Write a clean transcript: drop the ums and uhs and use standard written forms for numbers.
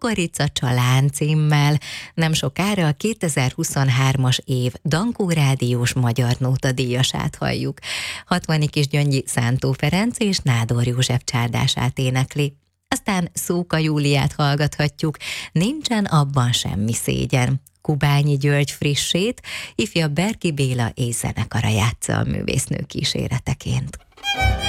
Kukorica csalán címmel. Nem sokára a 2023-as év Dankó Rádiós Magyar Nóta díjasát halljuk. 60 Kisgyöngyi Szántó Ferenc és Nádor József csárdását énekli. Aztán Szóka Júliát hallgathatjuk, Nincsen abban semmi szégyen. Kubányi György frissét, ifjabb Berki Béla és zenekara játsza a művésznő kíséreteként.